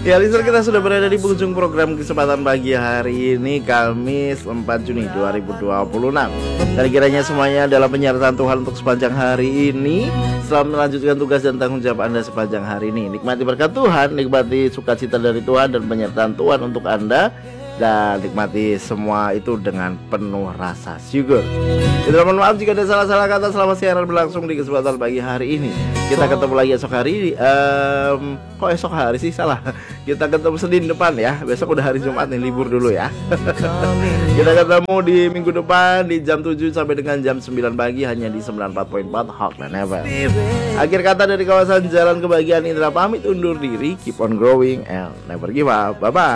Ya, listener, kita sudah berada di penghujung program kesempatan pagi hari ini, Kamis 4 Juni 2026. Dan kiranya semuanya adalah penyertaan Tuhan untuk sepanjang hari ini. Selamat melanjutkan tugas dan tanggung jawab Anda sepanjang hari ini. Nikmati berkat Tuhan, nikmati sukacita dari Tuhan dan penyertaan Tuhan untuk Anda. Dan nikmati semua itu dengan penuh rasa syukur. Kita mohon maaf jika ada salah-salah kata selama siaran berlangsung di kesempatan pagi hari ini. Kita ketemu lagi esok hari. Kok esok hari sih? Salah. Kita ketemu Senin depan ya. Besok udah hari Jumat nih, libur dulu ya. Kita ketemu di minggu depan di jam 7 sampai dengan jam 9 pagi hanya di 94.4 Heartland FM. Akhir kata dari kawasan Jalan Kebahagiaan Indra pamit undur diri. Keep on growing and never give up. Bye bye.